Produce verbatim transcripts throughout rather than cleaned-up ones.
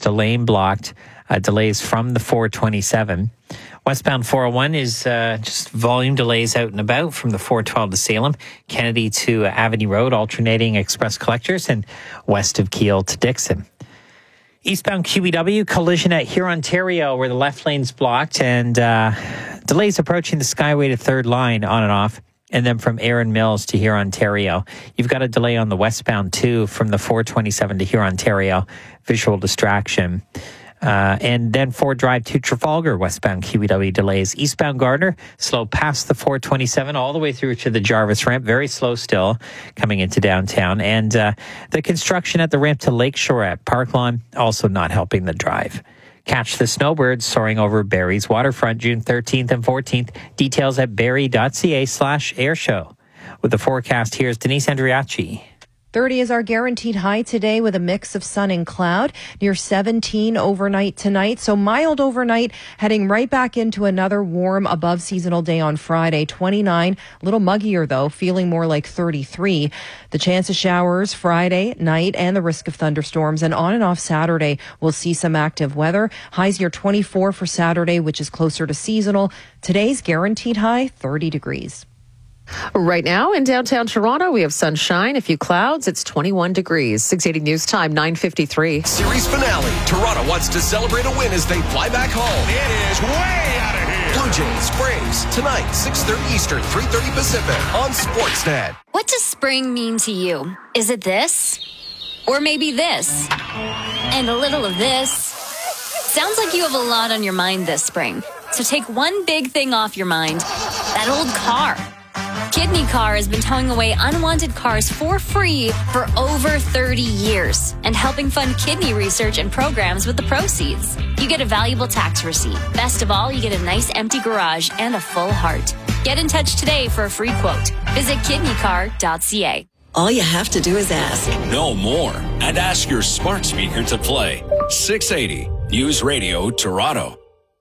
to lane blocked. Uh, delays from the four twenty-seven. Westbound four oh one is uh, just volume delays out and about from the four twelve to Salem, Kennedy to uh, Avenue Road, alternating express collectors, and west of Kiel to Dixon. Eastbound Q E W, collision at Hurontario where the left lane's blocked, and uh, delays approaching the Skyway to third line on and off. And then from Erin Mills to Hurontario. You've got a delay on the westbound too from the four twenty-seven to Hurontario. Visual distraction. Uh, and then Ford Drive to Trafalgar, westbound Q E W delays. Eastbound Gardner, slow past the four twenty-seven all the way through to the Jarvis ramp. Very slow still coming into downtown. And uh, the construction at the ramp to Lakeshore at Park Lawn, also not helping the drive. Catch the snowbirds soaring over Barrie's waterfront June thirteenth and fourteenth. Details at barrie.ca slash airshow. With the forecast, here's Denise Andriachi. thirty is our guaranteed high today with a mix of sun and cloud, near seventeen overnight tonight. So mild overnight, heading right back into another warm above seasonal day on Friday, twenty-nine. A little muggier though, feeling more like thirty-three. The chance of showers Friday night and the risk of thunderstorms, and on and off Saturday, we'll see some active weather. Highs near twenty-four for Saturday, which is closer to seasonal. Today's guaranteed high, thirty degrees. Right now in downtown Toronto, we have sunshine, a few clouds. It's twenty-one degrees. six eighty News Time, nine fifty-three. Series finale. Toronto wants to celebrate a win as they fly back home. It is way out of here. Blue Jays, Braves, tonight, six thirty Eastern, three thirty Pacific on Sportsnet. What does spring mean to you? Is it this? Or maybe this? And a little of this? Sounds like you have a lot on your mind this spring. So take one big thing off your mind. That old car. Kidney Car has been towing away unwanted cars for free for over thirty years and helping fund kidney research and programs with the proceeds. You get a valuable tax receipt. Best of all, you get a nice empty garage and a full heart. Get in touch today for a free quote. Visit kidney car dot c a. All you have to do is ask. No more. And ask your smart speaker to play. six eighty News Radio Toronto.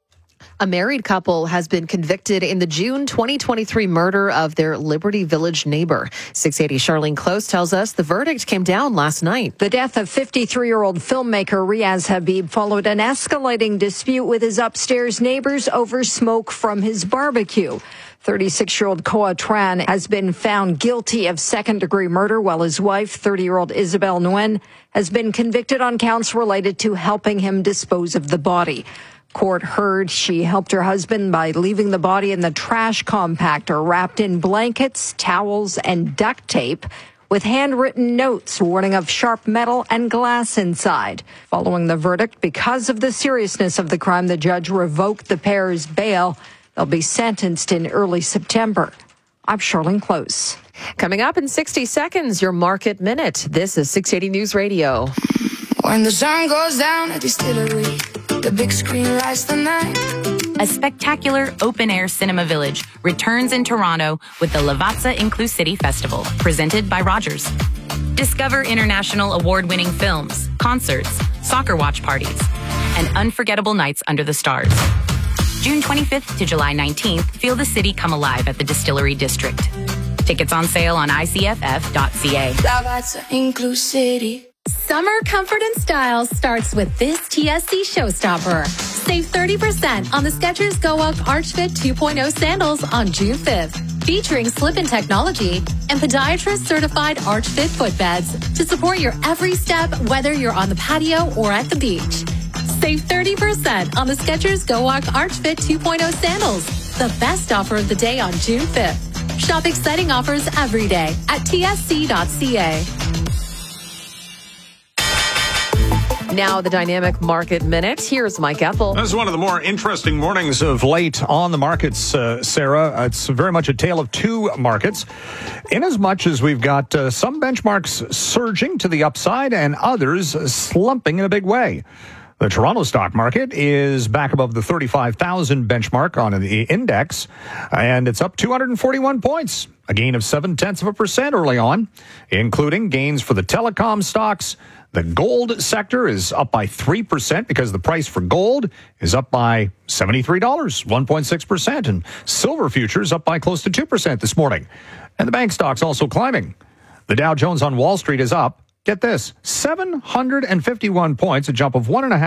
A married couple has been convicted in the June twenty twenty-three murder of their Liberty Village neighbor. six eighty Charlene Close tells us the verdict came down last night. The death of fifty-three-year-old filmmaker Riaz Habib followed an escalating dispute with his upstairs neighbors over smoke from his barbecue. thirty-six-year-old Koa Tran has been found guilty of second-degree murder, while his wife, thirty-year-old Isabel Nguyen, has been convicted on counts related to helping him dispose of the body. Court heard she helped her husband by leaving the body in the trash compactor wrapped in blankets, towels, and duct tape with handwritten notes warning of sharp metal and glass inside. Following the verdict, because of the seriousness of the crime, the judge revoked the pair's bail. They'll be sentenced in early September. I'm Charlene Close. Coming up in sixty seconds, your Market Minute. This is six eighty News Radio. When the sun goes down at Distillery, the big screen lights the night. A spectacular open-air cinema village returns in Toronto with the Lavazza Inclusivity Festival, presented by Rogers. Discover international award-winning films, concerts, soccer watch parties, and unforgettable nights under the stars. June twenty-fifth to July nineteenth, feel the city come alive at the Distillery District. Tickets on sale on I C F F dot C A. Lavazza Inclusivity. Summer comfort and style starts with this T S C showstopper. Save thirty percent on the Skechers Go Up Arch Fit two point oh sandals on June fifth. Featuring slip-in technology and podiatrist-certified Arch Fit footbeds to support your every step, whether you're on the patio or at the beach. Save thirty percent on the Skechers Go Walk Arch Fit two point oh sandals. The best offer of the day on June fifth. Shop exciting offers every day at T S C dot C A. Now the Dynamic Market Minute. Here's Mike Ethel. This is one of the more interesting mornings of late on the markets, uh, Sarah. It's very much a tale of two markets. In as much as we've got uh, some benchmarks surging to the upside and others slumping in a big way. The Toronto stock market is back above the thirty-five thousand benchmark on the index, and it's up two hundred forty-one points, a gain of seven-tenths of a percent early on, including gains for the telecom stocks. The gold sector is up by three percent because the price for gold is up by seventy-three dollars, one point six percent, and silver futures up by close to two percent this morning. And the bank stocks also climbing. The Dow Jones on Wall Street is up, get this, seven hundred fifty-one points, a jump of one and a half